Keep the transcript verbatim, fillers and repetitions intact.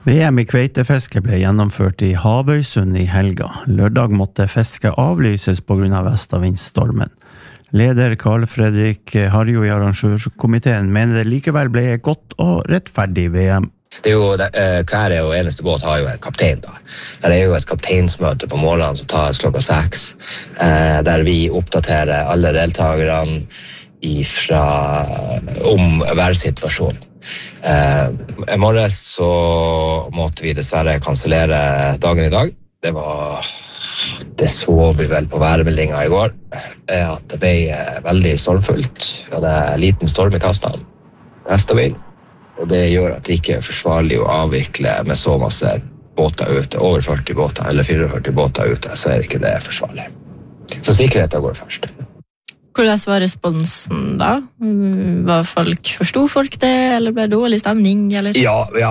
V M i kveitefiske ble gjennomført i Havøysund i helga. Lørdag måtte fiske avlyses på grunn av vestavindstormen. Leder Karl Fredrik Harjo i arrangørskomiteen mener det likevel ble et godt og rettferdig V M. Det er jo, det, eh, hver og eneste båt har jo en kaptein da. Der er jo et kapteinsmøte på morgenen som tar klokka seks, eh, der vi oppdaterer alle deltakerne ifra, om værsituasjonen. Eh, I morges så måtte vi dessverre kansellere dagen i dag. Det var, det så vi vel på værmeldingen i går, eh, at det ble eh, veldig stormfullt. Vi hadde en liten storm i kastene, vestavind. Og det gjør at det ikke er forsvarlig å avvikle med så masse båter ute, over førti båter eller førtifire båter ute, så er det ikke det forsvarlig. Så sikkerheten går først. Hvordan var responsen da? Var folk, forstod folk det, eller ble det dårlig stemning? Eller? Ja, ja.